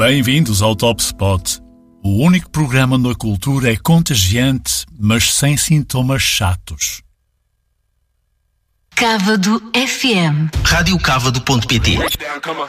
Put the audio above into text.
Bem-vindos ao Top Spot, o único programa onde a cultura é contagiante, mas sem sintomas chatos. Cávado FM. Rádio Cávado.pt.